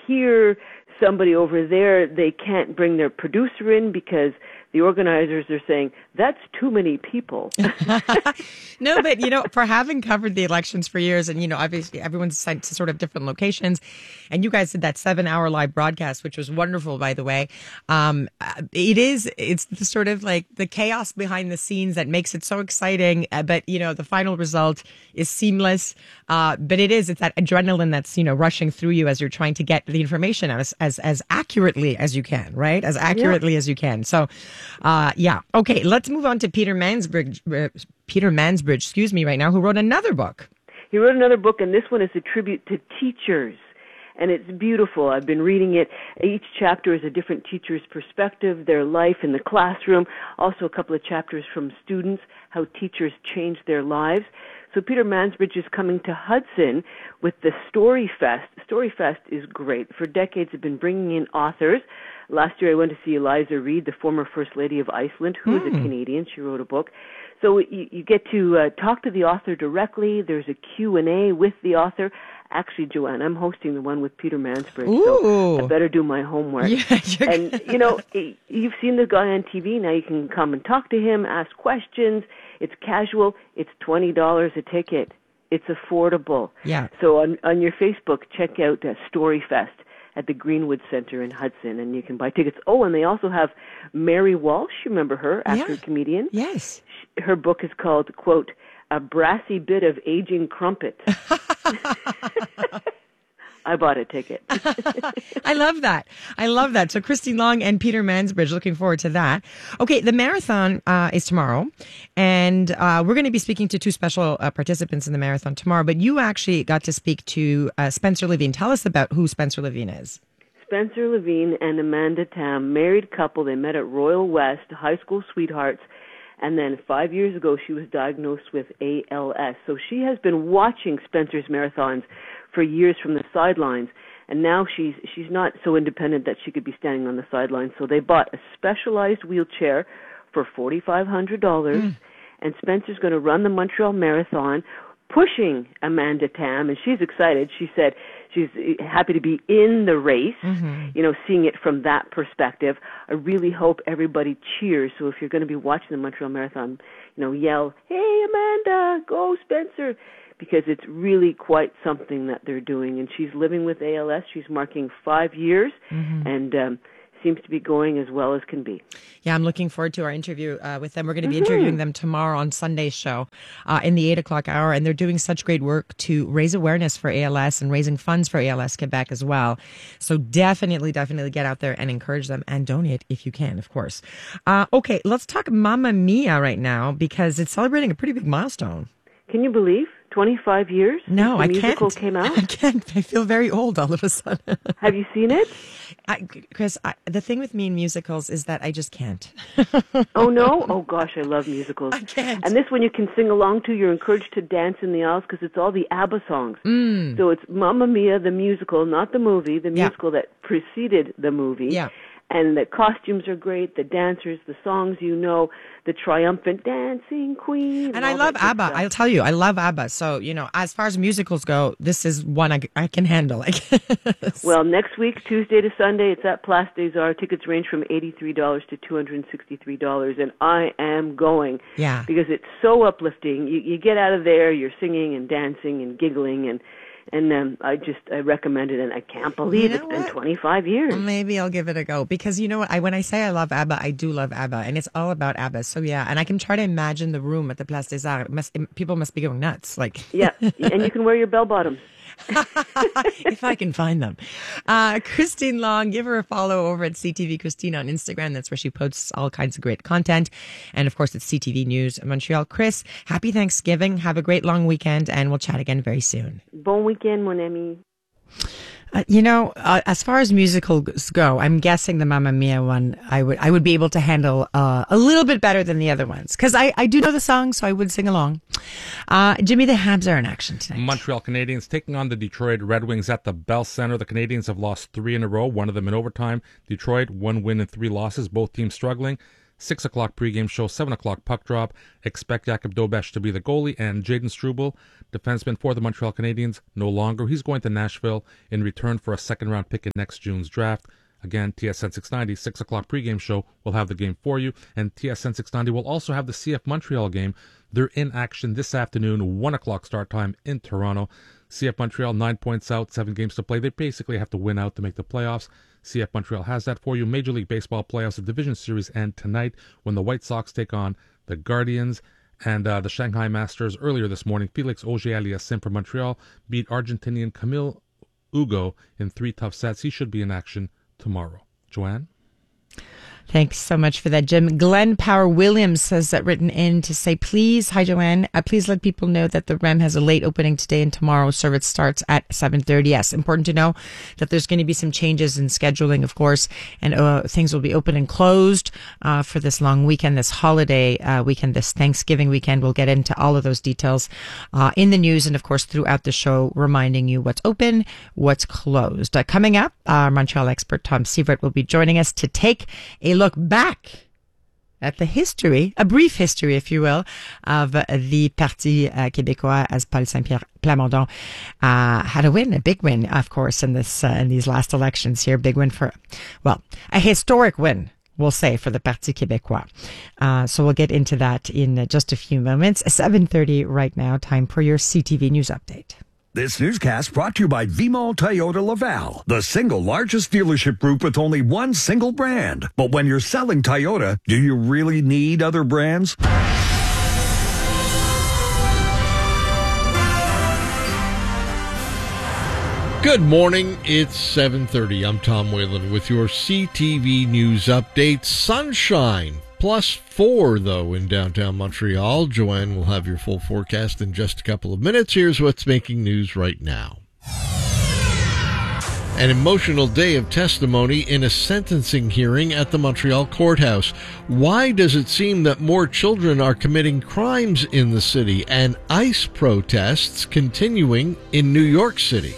here, somebody over there, they can't bring their producer in because the organizers are saying, that's too many people. No, but, for having covered the elections for years and, obviously everyone's sent to sort of different locations. And you guys did that 7-hour live broadcast, which was wonderful, by the way. It's the sort of like the chaos behind the scenes that makes it so exciting. But, the final result is seamless. But it's that adrenaline that's, rushing through you as you're trying to get the information out as accurately as you can, right? As accurately as you can. So, Okay, let's move on to Peter Mansbridge, right now, who wrote another book. He wrote another book, and this one is a tribute to teachers. And it's beautiful. I've been reading it. Each chapter is a different teacher's perspective, their life in the classroom, also a couple of chapters from students, how teachers change their lives. So Peter Mansbridge is coming to Hudson with the Story Fest. Story Fest is great. For decades, they've been bringing in authors. Last year, I went to see Eliza Reid, the former First Lady of Iceland, who is a Canadian. She wrote a book. So you get to talk to the author directly. There's a Q&A with the author. Actually, Joanne, I'm hosting the one with Peter Mansbridge, so I better do my homework. Yeah, and, you've seen the guy on TV. Now you can come and talk to him, ask questions. It's casual. It's $20 a ticket. It's affordable. Yeah. So on your Facebook, check out Story Fest at the Greenwood Center in Hudson, and you can buy tickets. Oh, and they also have Mary Walsh. You remember her, actor, comedian? Yes. Her book is called, quote, A Brassy Bit of Aging Crumpet. I bought a ticket. I love that. So Christine Long and Peter Mansbridge, looking forward to that. Okay, the marathon is tomorrow, and we're going to be speaking to two special participants in the marathon tomorrow, but you actually got to speak to Spencer Levine. Tell us about who Spencer Levine is. Spencer Levine and Amanda Tam, married couple. They met at Royal West, high school sweethearts. And then 5 years ago, she was diagnosed with ALS. So she has been watching Spencer's marathons for years from the sidelines. And now she's not so independent that she could be standing on the sidelines. So they bought a specialized wheelchair for $4,500. And Spencer's going to run the Montreal Marathon, pushing Amanda Tam. And she's excited. She said she's happy to be in the race, seeing it from that perspective. I really hope everybody cheers. So if you're going to be watching the Montreal Marathon, yell, hey, Amanda, go, Spencer, because it's really quite something that they're doing. And she's living with ALS. She's marking 5 years, and seems to be going as well as can be. Yeah, I'm looking forward to our interview with them. We're going to be interviewing them tomorrow on Sunday's show in the 8 o'clock hour. And they're doing such great work to raise awareness for ALS and raising funds for ALS Quebec as well. So definitely get out there and encourage them and donate if you can, of course. Okay, let's talk Mamma Mia right now because it's celebrating a pretty big milestone. Can you believe? 25 years no, since the musical can't. came out? I can't. I feel very old all of a sudden. Have you seen it? Chris, the thing with me in musicals is that I just can't. Oh, no? Oh, gosh, I love musicals. I can't. And this one you can sing along to. You're encouraged to dance in the aisles because it's all the ABBA songs. So it's Mamma Mia, the musical, not the movie, the musical that preceded the movie. Yeah. And the costumes are great, the dancers, the songs, the triumphant dancing queen. And I love ABBA. I'll tell you, I love ABBA. So, as far as musicals go, this is one I can handle, I guess. Well, next week, Tuesday to Sunday, it's at Place des Arts. Tickets range from $83 to $263. And I am going. Yeah. Because it's so uplifting. You get out of there, you're singing and dancing and giggling and I recommend it, and I can't believe it's been 25 years. Maybe I'll give it a go because when I say I love ABBA, I do love ABBA, and it's all about ABBA. So yeah, and I can try to imagine the room at the Place des Arts. People must be going nuts. Yeah, and you can wear your bell bottoms. If I can find them. Christine Long, give her a follow over at CTV Christine on Instagram. That's where she posts all kinds of great content. And of course, it's CTV News Montreal. Chris, happy Thanksgiving. Have a great long weekend, and we'll chat again very soon. Bon weekend, mon ami. As far as musicals go, I'm guessing the Mamma Mia one I would be able to handle a little bit better than the other ones because I do know the song, so I would sing along. Jimmy, the Habs are in action tonight. Montreal Canadiens taking on the Detroit Red Wings at the Bell Center. The Canadiens have lost 3 in a row, one of them in overtime. Detroit, 1 win and 3 losses, both teams struggling. 6 o'clock pregame show, 7 o'clock puck drop. Expect Jakub Dobesh to be the goalie, and Jaden Struble, defenseman for the Montreal Canadiens, no longer. He's going to Nashville in return for a second-round pick in next June's draft. Again, TSN 690, 6 o'clock pregame show will have the game for you. And TSN 690 will also have the CF Montreal game. They're in action this afternoon, 1 o'clock start time in Toronto. CF Montreal, 9 points out, 7 games to play. They basically have to win out to make the playoffs. CF Montreal has that for you. Major League Baseball playoffs, the Division Series, and tonight when the White Sox take on the Guardians and the Shanghai Masters. Earlier this morning, Felix Auger-Aliassime from Montreal beat Argentinian Camille Ugo in 3 tough sets. He should be in action tomorrow. Joanne? Thanks so much for that, Jim. Glenn Power Williams has that written in to say, please, hi, Joanne, please let people know that the REM has a late opening today and tomorrow. Service starts at 7:30. Yes, important to know that there's going to be some changes in scheduling, of course, and things will be open and closed for this long weekend, this holiday weekend, this Thanksgiving weekend. We'll get into all of those details in the news and, of course, throughout the show, reminding you what's open, what's closed. Coming up, our Montreal expert Tom Sievert will be joining us to take a look back at the history, a brief history, if you will, of the Parti Québécois, as Paul Saint-Pierre Plamondon had a win, a big win, of course, in these last elections here. Big win for, well, a historic win, we'll say, for the Parti Québécois. So we'll get into that in just a few moments. 7:30 right now, time for your CTV News Update. This newscast brought to you by Vimont Toyota Laval, the single largest dealership group with only one single brand. But when you're selling Toyota, do you really need other brands? Good morning, it's 7:30. I'm Tom Whalen with your CTV News Update. Sunshine. +4, though, in downtown Montreal. Joanne will have your full forecast in just a couple of minutes. Here's what's making news right now. An emotional day of testimony in a sentencing hearing at the Montreal courthouse. Why does it seem that more children are committing crimes in the city? And ICE protests continuing in New York City.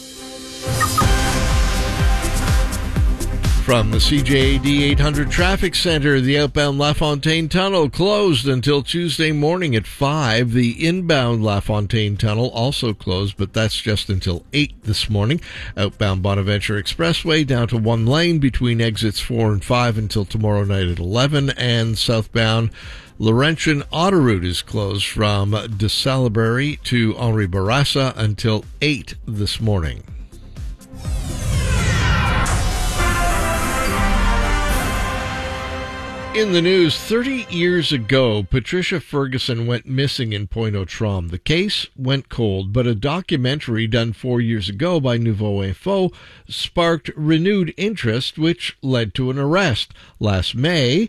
From the CJAD 800 Traffic Center, the outbound LaFontaine Tunnel closed until Tuesday morning at 5. The inbound LaFontaine Tunnel also closed, but that's just until 8 this morning. Outbound Bonaventure Expressway down to 1 lane between exits 4 and 5 until tomorrow night at 11. And southbound Laurentian Autoroute is closed from de Salaberry to Henri Bourassa until 8 this morning. In the news, 30 years ago, Patricia Ferguson went missing in Pointe-aux-Trembles. The case went cold, but a documentary done 4 years ago by Nouveau Info sparked renewed interest, which led to an arrest. Last May,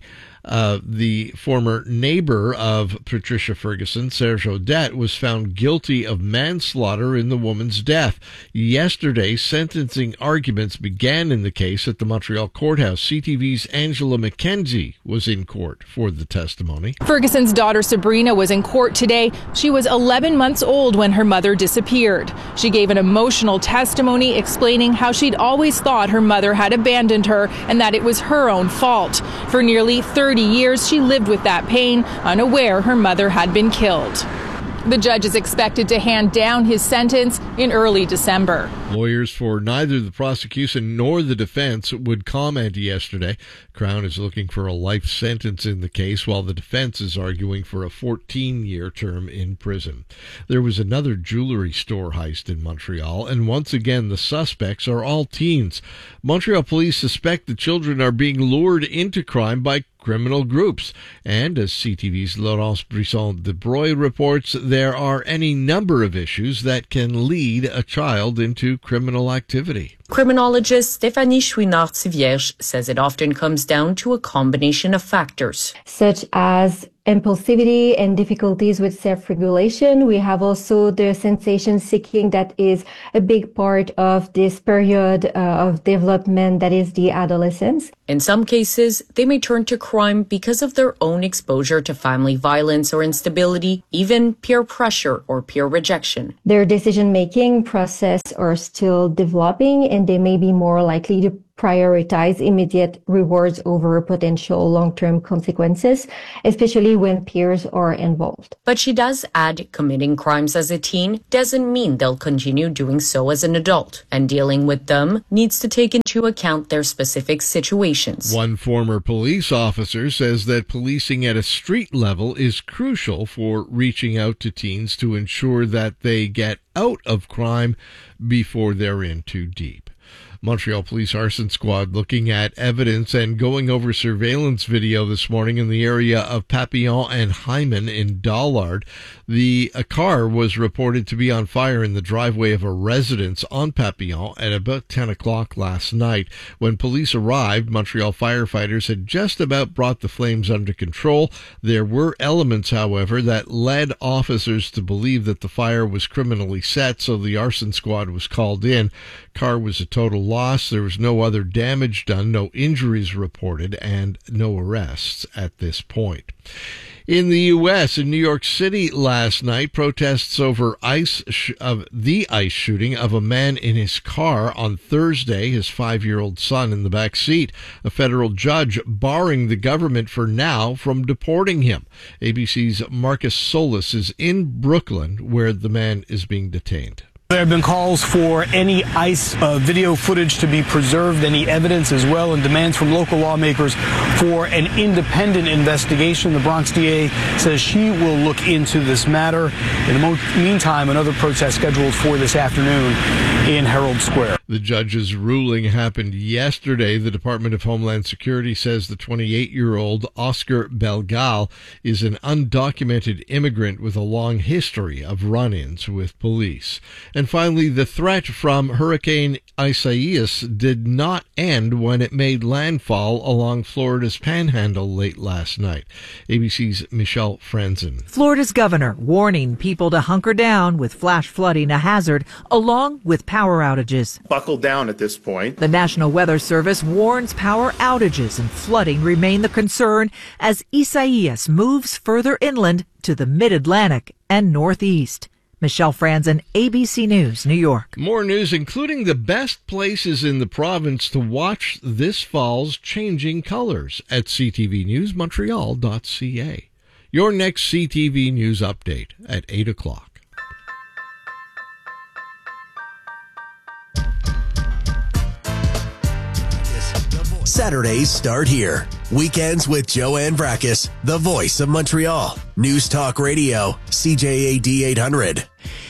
the former neighbor of Patricia Ferguson, Serge Odette, was found guilty of manslaughter in the woman's death. Yesterday, sentencing arguments began in the case at the Montreal courthouse. CTV's Angela McKenzie was in court for the testimony. Ferguson's daughter Sabrina was in court today. She was 11 months old when her mother disappeared. She gave an emotional testimony explaining how she'd always thought her mother had abandoned her and that it was her own fault. For nearly 30 years, she lived with that pain, unaware her mother had been killed. The judge is expected to hand down his sentence in early December. Lawyers for neither the prosecution nor the defense would comment yesterday. Crown is looking for a life sentence in the case, while the defense is arguing for a 14-year term in prison. There was another jewelry store heist in Montreal, and once again the suspects are all teens. Montreal police suspect the children are being lured into crime by criminal groups. And as CTV's Laurence Brisson-Desbrois reports, there are any number of issues that can lead a child into criminal activity. Criminologist Stéphanie Chouinard-Tivierge says it often comes down to a combination of factors, such as impulsivity and difficulties with self-regulation. We have also the sensation seeking that is a big part of this period of development, that is the adolescence. In some cases, they may turn to crime because of their own exposure to family violence or instability, even peer pressure or peer rejection. Their decision-making process are still developing, and they may be more likely to prioritize immediate rewards over potential long-term consequences, especially when peers are involved. But she does add committing crimes as a teen doesn't mean they'll continue doing so as an adult, and dealing with them needs to take into account their specific situations. One former police officer says that policing at a street level is crucial for reaching out to teens to ensure that they get out of crime before they're in too deep. Montreal Police Arson Squad looking at evidence and going over surveillance video this morning in the area of Papillon and Hyman in Dollard. A car was reported to be on fire in the driveway of a residence on Papillon at about 10 o'clock last night. When police arrived, Montreal firefighters had just about brought the flames under control. There were elements, however, that led officers to believe that the fire was criminally set, so the arson squad was called in. Car was a total loss. There was no other damage done, no injuries reported, and no arrests at this point. In the U.S., in New York City last night, protests over the ice shooting of a man in his car on Thursday, his 5-year-old son in the back seat. A federal judge barring the government for now from deporting him. ABC's Marcus Solis is in Brooklyn, where the man is being detained. There have been calls for any ICE video footage to be preserved, any evidence as well, and demands from local lawmakers for an independent investigation. The Bronx DA says she will look into this matter. In the meantime, another protest scheduled for this afternoon in Herald Square. The judge's ruling happened yesterday. The Department of Homeland Security says the 28-year-old Oscar Belgal is an undocumented immigrant with a long history of run-ins with police. And finally, the threat from Hurricane Isaias did not end when it made landfall along Florida's panhandle late last night. ABC's Michelle Franzen. Florida's governor warning people to hunker down with flash flooding a hazard along with power outages. Buckle down at this point. The National Weather Service warns power outages and flooding remain the concern as Isaias moves further inland to the mid-Atlantic and northeast. Michelle Franzen, ABC News, New York. More news, including the best places in the province to watch this fall's changing colors at ctvnewsmontreal.ca. Your next CTV News update at 8 o'clock. Saturdays start here. Weekends with Joanne Brakis, the voice of Montreal. News Talk Radio, CJAD 800.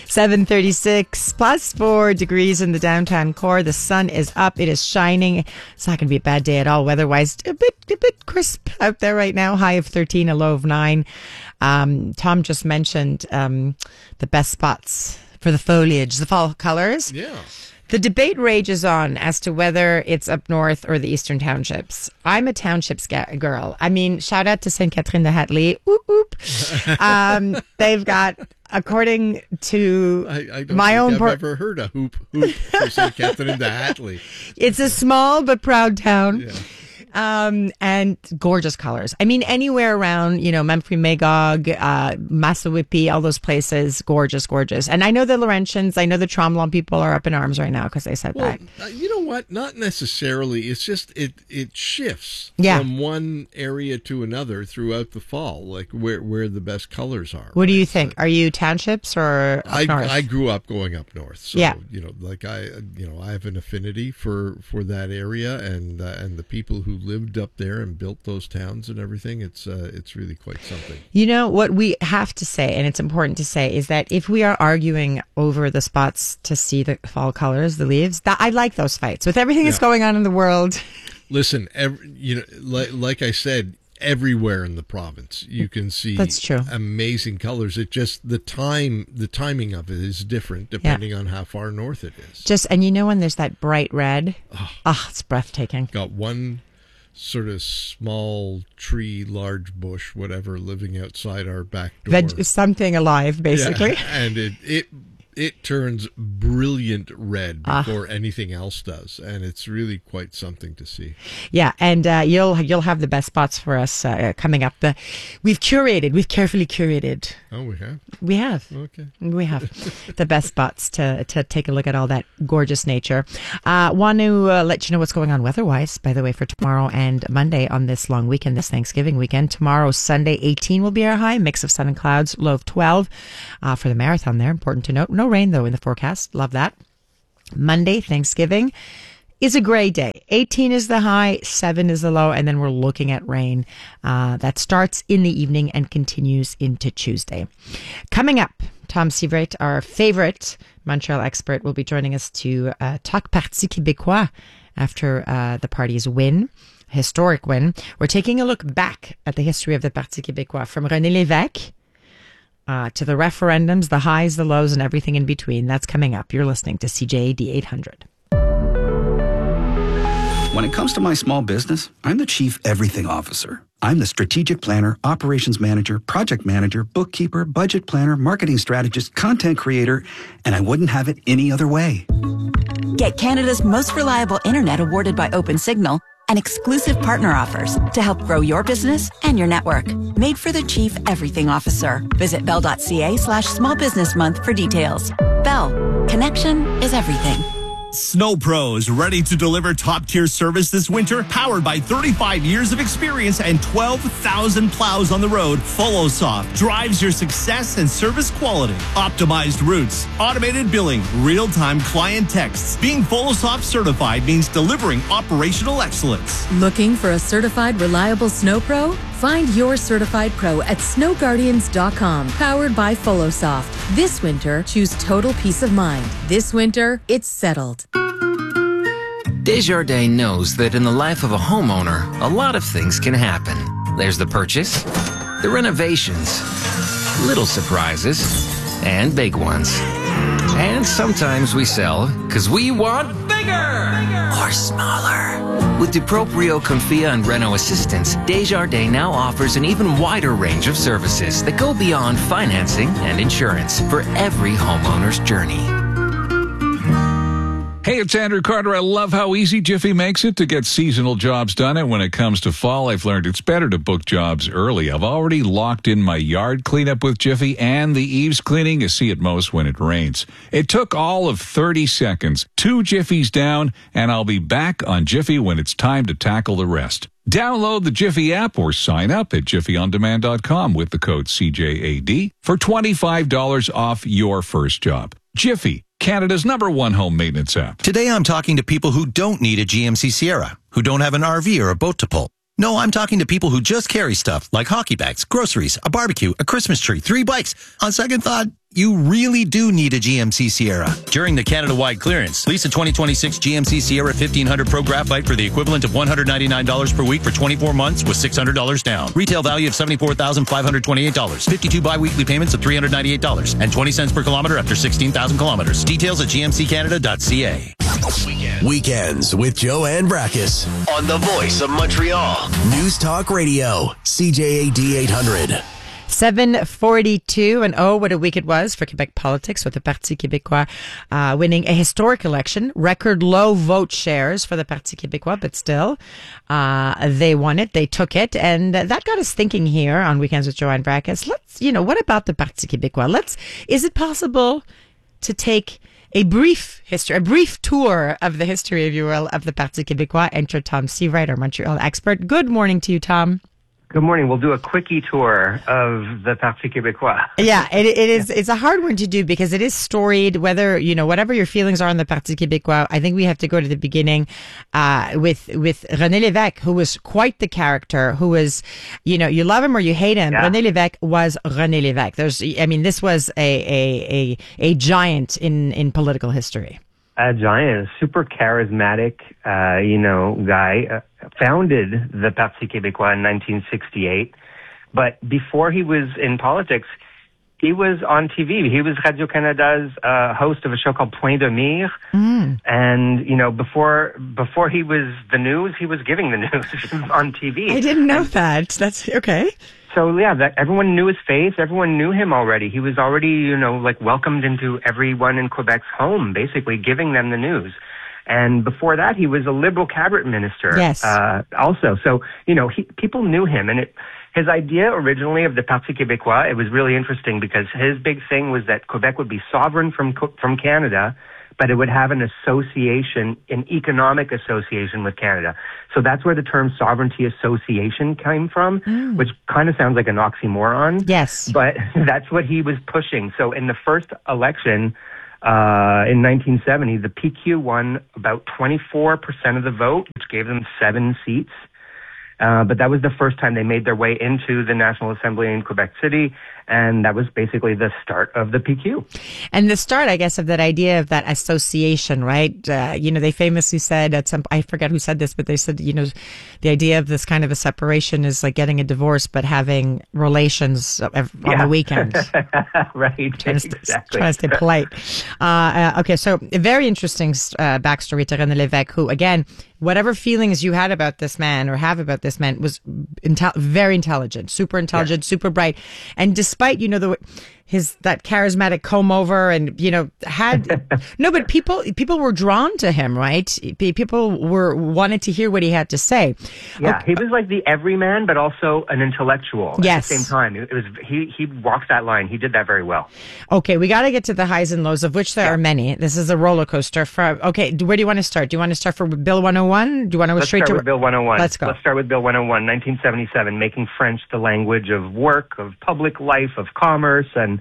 7:36 plus 4 degrees in the downtown core. The sun is up. It is shining. It's not going to be a bad day at all. Weather-wise, a bit crisp out there right now. High of 13, a low of 9. Tom just mentioned the best spots for the foliage, the fall colors. Yeah. The debate rages on as to whether it's up north or the eastern townships. I'm a townships girl. I mean, shout out to St. Catherine de Hatley. Oop, oop. They've got, according to I don't my think own... I've ever heard a hoop for St. Catherine de Hatley. It's a small but proud town. Yeah. And gorgeous colors. I mean, anywhere around, Memphrey, Magog, Massawippi, all those places, gorgeous, gorgeous. And I know the Laurentians, I know the Tremblant people are up in arms right now because they said that. You know what? Not necessarily. It's just it shifts from one area to another throughout the fall, like where the best colors are. What do you think? Are you townships or up north? I grew up going up north, so yeah. I have an affinity for that area and the people who lived up there and built those towns and everything. It's really quite something. You know what we have to say, and it's important to say, is that if we are arguing over the spots to see the fall colors, the leaves, that I like those fights with everything that's going on in the world. Listen, like I said, everywhere in the province you can see that's true. Amazing colors. It just the timing of it is different depending on how far north it is. And when there's that bright red, it's breathtaking. Got one sort of small tree, large bush, whatever, living outside our back door. Something alive, basically. Yeah, and it It turns brilliant red before anything else does, and it's really quite something to see. Yeah, and you'll have the best spots for us coming up. We've carefully curated. Oh, we have? We have. Okay. We have the best spots to take a look at all that gorgeous nature. Want to let you know what's going on weather-wise, by the way, for tomorrow and Monday on this long weekend, this Thanksgiving weekend. Tomorrow, Sunday, 18 will be our high, mix of sun and clouds, low of 12 for the marathon there. Important to note. No rain, though, in the forecast. Love that. Monday, Thanksgiving, is a gray day. 18 is the high, 7 is the low, and then we're looking at rain. That starts in the evening and continues into Tuesday. Coming up, Tom Seavert, our favorite Montreal expert, will be joining us to talk Parti Québécois after the party's win. Historic win. We're taking a look back at the history of the Parti Québécois from René Lévesque to the referendums, the highs, the lows, and everything in between. That's coming up. You're listening to CJAD 800. When it comes to my small business, I'm the Chief Everything Officer. I'm the strategic planner, operations manager, project manager, bookkeeper, budget planner, marketing strategist, content creator, and I wouldn't have it any other way. Get Canada's most reliable internet awarded by OpenSignal and exclusive partner offers to help grow your business and your network. Made for the Chief Everything Officer. Visit bell.ca/small business month for details. Bell. Connection is everything. Snow Pros, ready to deliver top-tier service this winter? Powered by 35 years of experience and 12,000 plows on the road, FollowSoft drives your success and service quality. Optimized routes, automated billing, real-time client texts. Being FollowSoft certified means delivering operational excellence. Looking for a certified, reliable Snow Pro? Find your certified pro at snowguardians.com. Powered by FollowSoft. This winter, choose total peace of mind. This winter, it's settled. Desjardins knows that in the life of a homeowner, a lot of things can happen. There's the purchase, the renovations, little surprises, and big ones. And sometimes we sell because we want bigger or smaller. With DuProprio, Comfia, and Renault Assistance, Desjardins now offers an even wider range of services that go beyond financing and insurance for every homeowner's journey. Hey, it's Andrew Carter. I love how easy Jiffy makes it to get seasonal jobs done. And when it comes to fall, I've learned it's better to book jobs early. I've already locked in my yard cleanup with Jiffy and the eaves cleaning you see at most when it rains. It took all of 30 seconds, 2 Jiffies down, and I'll be back on Jiffy when it's time to tackle the rest. Download the Jiffy app or sign up at jiffyondemand.com with the code CJAD for $25 off your first job. Jiffy, Canada's #1 home maintenance app. Today I'm talking to people who don't need a GMC Sierra, who don't have an RV or a boat to pull. No, I'm talking to people who just carry stuff like hockey bags, groceries, a barbecue, a Christmas tree, 3 bikes. On second thought, you really do need a GMC Sierra. During the Canada-wide clearance, lease a 2026 GMC Sierra 1500 Pro Graphite for the equivalent of $199 per week for 24 months with $600 down. Retail value of $74,528. 52 bi-weekly payments of $398 and 20 cents per kilometer after 16,000 kilometers. Details at gmccanada.ca. Weekends with Joanne Brakis on the Voice of Montreal. News Talk Radio, CJAD 800. 7:42, and oh, what a week it was for Quebec politics with the Parti Québécois winning a historic election. Record low vote shares for the Parti Québécois, but still, they won it, they took it, and that got us thinking here on Weekends with Joanne Brakis. What about the Parti Québécois? Is it possible to take a brief tour of the history, if you will, of the Parti Québécois? Enter Tom Seavert, our Montreal expert. Good morning to you, Tom. Good morning. We'll do a quickie tour of the Parti Québécois. Yeah, it is. It's a hard one to do because it is storied. Whether whatever your feelings are on the Parti Québécois, I think we have to go to the beginning with René Lévesque, who was quite the character. Who was, you love him or you hate him. Yeah. René Lévesque was René Lévesque. This was a giant in political history. A giant, super charismatic, guy. Founded the Parti Québécois in 1968. But before he was in politics, he was on TV. He was Radio-Canada's host of a show called Point de Mire. Mm. And, before he was the news, he was giving the news on TV. I didn't know that. That's okay. So yeah, that everyone knew his face. Everyone knew him already. He was already, welcomed into everyone in Quebec's home, basically giving them the news. And before that, he was a Liberal cabinet minister. Yes. Also, so people knew him, and his idea originally of the Parti Québécois, it was really interesting because his big thing was that Quebec would be sovereign from Canada, but it would have an economic association with Canada. So that's where the term sovereignty association came from, which kind of sounds like an oxymoron. Yes. But that's what he was pushing. So in the first election in 1970, the PQ won about 24% of the vote, which gave them 7 seats. But that was the first time they made their way into the National Assembly in Quebec City, and that was basically the start of the PQ. And the start, I guess, of that idea of that association, right? They famously said I forget who said this, but they said, the idea of this kind of a separation is like getting a divorce, but having relations on the weekend. Right, exactly. Trying to stay polite. Okay, so a very interesting backstory to René Lévesque, who, again, whatever feelings you had about this man or have about this man was very intelligent, super intelligent, super bright. And despite, that charismatic comb over and, but people were drawn to him, right? People wanted to hear what he had to say. Yeah, he was like the everyman, but also an intellectual at the same time. He walked that line. He did that very well. Okay, we got to get to the highs and lows, of which there are many. This is a roller coaster. Where do you want to start? Do you want to start for Bill 101? Do you want to go straight to Bill 101? Let's go. Let's start with Bill 101, 1977, making French the language of work, of public life, of commerce, and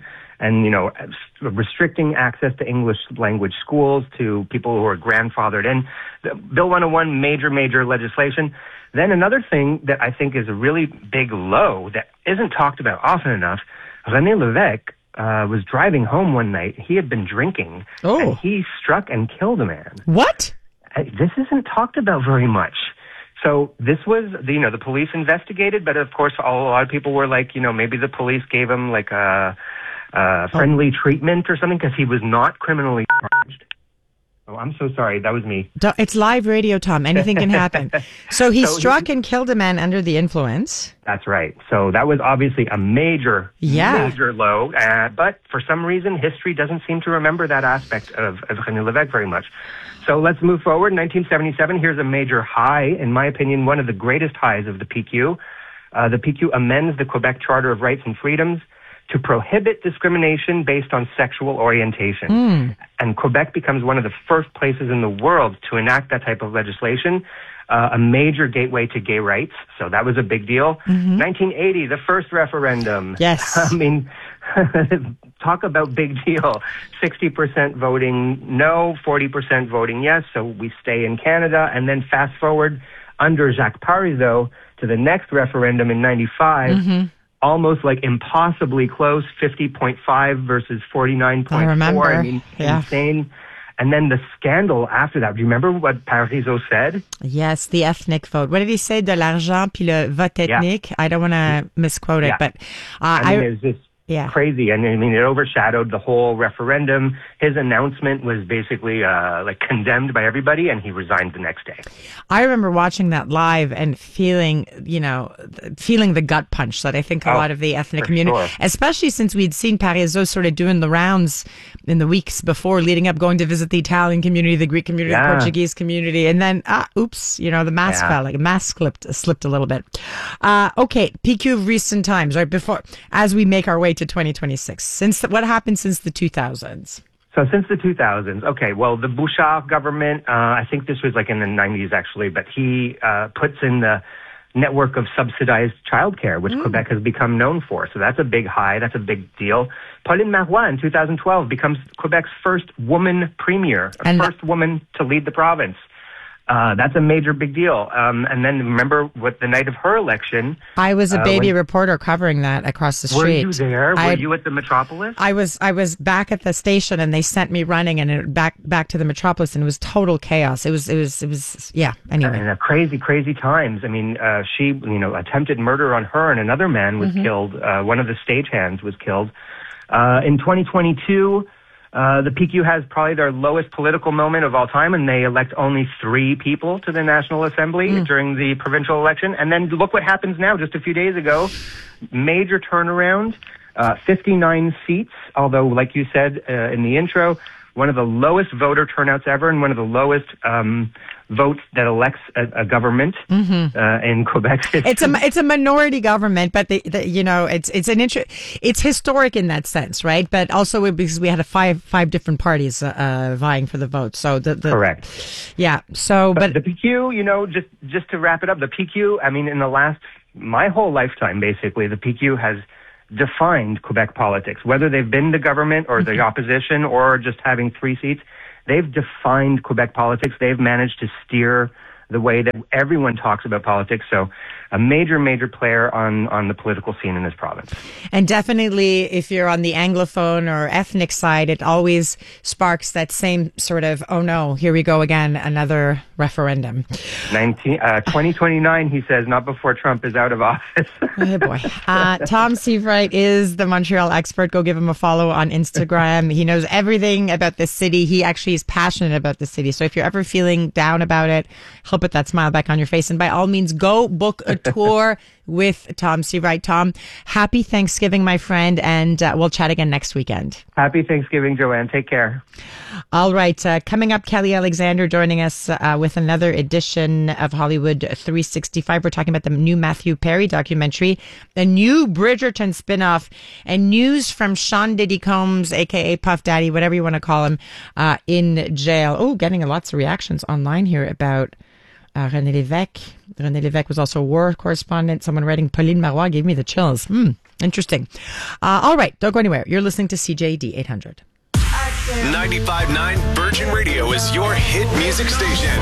restricting access to English language schools to people who are grandfathered in. Bill 101, major legislation. Then another thing that I think is a really big low that isn't talked about often enough, René Lévesque was driving home one night. He had been drinking, and he struck and killed a man. What? This isn't talked about very much. So this was, the police investigated, but of course a lot of people were like, maybe the police gave him like a friendly treatment or something because he was not criminally charged. Oh, I'm so sorry. That was me. It's live radio, Tom. Anything can happen. So he struck and killed a man under the influence. That's right. So that was obviously a major low. But for some reason, history doesn't seem to remember that aspect of René Lévesque very much. So let's move forward. 1977, here's a major high. In my opinion, one of the greatest highs of the PQ. The PQ amends the Quebec Charter of Rights and Freedoms to prohibit discrimination based on sexual orientation. And Quebec becomes one of the first places in the world to enact that type of legislation, a major gateway to gay rights. So that was a big deal. 1980, the first referendum. Yes. I mean, talk about big deal. 60% voting no, 40% voting yes. So we stay in Canada. And then fast forward under Jacques Parizeau to the next referendum in 95. Almost like impossibly close, 50.5 versus 49.4. I remember. I mean, insane. And then the scandal after that. Do you remember what Parizeau said? Yes, the ethnic vote. What did he say? De l'argent puis le vote ethnique. I don't want to misquote it, but I mean, it was just crazy. And I mean, it overshadowed the whole referendum. His announcement was basically condemned by everybody, and he resigned the next day. I remember watching that live and feeling the gut punch that I think a lot of the ethnic community, especially since we'd seen Parizeau sort of doing the rounds in the weeks before, leading up, going to visit the Italian community, the Greek community, the Portuguese community, and then the mask fell, like a mask slipped a little bit. Okay, PQ of recent times, right before, as we make our way to 2026. What happened since the 2000s? So since the 2000s, okay, well, the Bouchard government, I think this was like in the 90s actually, but he puts in the network of subsidized childcare, which Quebec has become known for. So that's a big high. That's a big deal. Pauline Marois in 2012 becomes Quebec's first woman premier, first woman to lead the province. That's a major big deal. And then remember what the night of her election. I was a baby reporter covering that across the street. Were you there? Were you at the Metropolis? I was back at the station, and they sent me running and back to the Metropolis, and it was total chaos. It was anyway. And crazy times. I mean, she, attempted murder on her, and another man was killed. One of the stagehands was killed. In 2022, The PQ has probably their lowest political moment of all time, and they elect only 3 people to the National Assembly during the provincial election. And then look what happens now. Just a few days ago, major turnaround, 59 seats, although, like you said in the intro, one of the lowest voter turnouts ever and one of the lowest votes that elects a government in Quebec. It's a minority government, but it's historic in that sense, right? But also because we had five different parties vying for the vote. So correct. Yeah. So, but the PQ, just to wrap it up, the PQ. I mean, in my whole lifetime, basically, the PQ has defined Quebec politics, whether they've been the government or the opposition or just having 3 seats. They've defined Quebec politics. They've managed to steer the way that everyone talks about politics. So a major, major player on the political scene in this province. And definitely, if you're on the Anglophone or ethnic side, it always sparks that same sort of, oh no, here we go again, another referendum. 2029, he says, not before Trump is out of office. Oh boy. Tom Seavright is the Montreal expert. Go give him a follow on Instagram. He knows everything about the city. He actually is passionate about the city. So if you're ever feeling down about it, he'll put that smile back on your face. And by all means, go book a tour with Tom Seavright. Tom, happy Thanksgiving, my friend, and we'll chat again next weekend. Happy Thanksgiving, Joanne. Take care. All right. Coming up, Kelly Alexander joining us with another edition of Hollywood 365. We're talking about the new Matthew Perry documentary, a new Bridgerton spinoff, and news from Sean Diddy Combs, a.k.a. Puff Daddy, whatever you want to call him, in jail. Oh, getting lots of reactions online here about René Lévesque. René Lévesque was also a war correspondent. Someone writing Pauline Marois gave me the chills. Interesting. All right. Don't go anywhere. You're listening to CJAD 800. 95.9 Virgin Radio is your hit music station.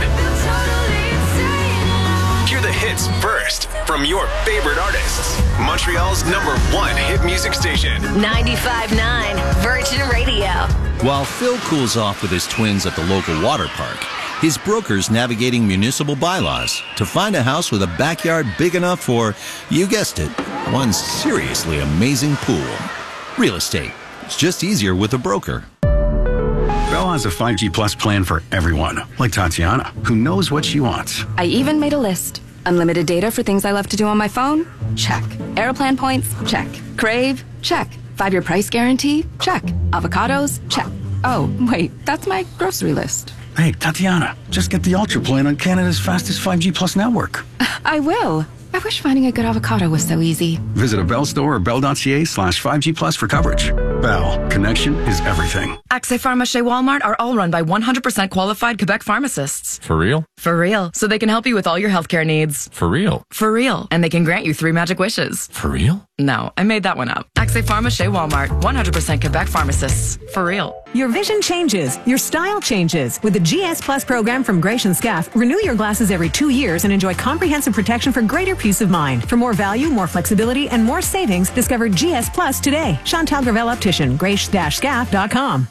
Hear the hits first from your favorite artists. Montreal's #1 hit music station. 95.9 Virgin Radio. While Phil cools off with his twins at the local water park, his broker's navigating municipal bylaws to find a house with a backyard big enough for, you guessed it, one seriously amazing pool. Real estate. It's just easier with a broker. Bell has a 5G Plus plan for everyone, like Tatiana, who knows what she wants. I even made a list. Unlimited data for things I love to do on my phone? Check. Airplan points? Check. Crave? Check. 5-year price guarantee? Check. Avocados? Check. Oh, wait, that's my grocery list. Hey, Tatiana, just get the Ultra plan on Canada's fastest 5G Plus network. I will. I wish finding a good avocado was so easy. Visit a Bell store or bell.ca/5G Plus for coverage. Bell, connection is everything. Accès Pharma chez Walmart are all run by 100% qualified Quebec pharmacists. For real? For real. So they can help you with all your healthcare needs. For real? For real. And they can grant you 3 magic wishes. For real? No, I made that one up. Accès Pharma chez Walmart, 100% Quebec pharmacists. For real. Your vision changes. Your style changes. With the GS Plus program from Gratian Scaff, renew your glasses every 2 years and enjoy comprehensive protection for greater peace of mind. For more value, more flexibility, and more savings, discover GS Plus today. Chantal Gravel Optician, grace-scaff.com.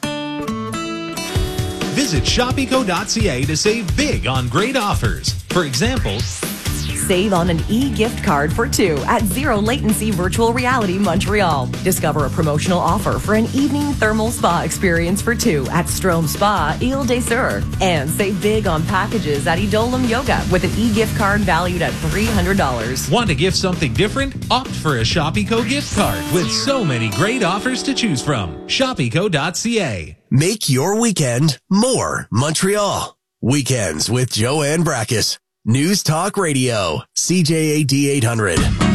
Visit shopeco.ca to save big on great offers. For example, save on an e-gift card for 2 at Zero Latency Virtual Reality Montreal. Discover a promotional offer for an evening thermal spa experience for 2 at Strom Spa, Ile des Sœurs. And save big on packages at Idolum Yoga with an e-gift card valued at $300. Want to gift something different? Opt for a Shopeco gift card with so many great offers to choose from. Shopeco.ca. Make your weekend more Montreal. Weekends with Joanne Brackus. News Talk Radio, CJAD 800.